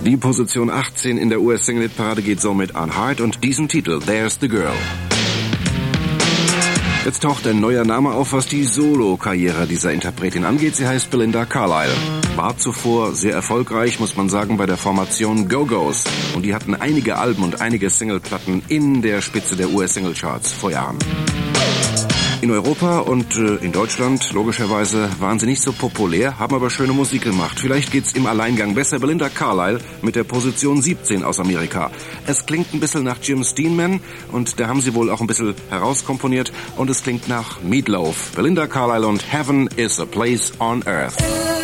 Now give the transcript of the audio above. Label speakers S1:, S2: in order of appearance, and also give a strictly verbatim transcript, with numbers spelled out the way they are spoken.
S1: Die Position achtzehn in der U S-Single-Hit-Parade geht somit an Heart und diesen Titel, There's the Girl. Jetzt taucht ein neuer Name auf, was die Solo-Karriere dieser Interpretin angeht. Sie heißt Belinda Carlisle. War zuvor sehr erfolgreich, muss man sagen, bei der Formation Go-Go's. Und die hatten einige Alben und einige Singleplatten in der Spitze der U S-Single-Charts vor Jahren. In Europa und äh, in Deutschland, logischerweise, waren sie nicht so populär, haben aber schöne Musik gemacht. Vielleicht geht's im Alleingang besser. Belinda Carlisle mit der Position siebzehn aus Amerika. Es klingt ein bisschen nach Jim Steinman und da haben sie wohl auch ein bisschen herauskomponiert und es klingt nach Meatloaf. Belinda Carlisle und Heaven is a Place on Earth.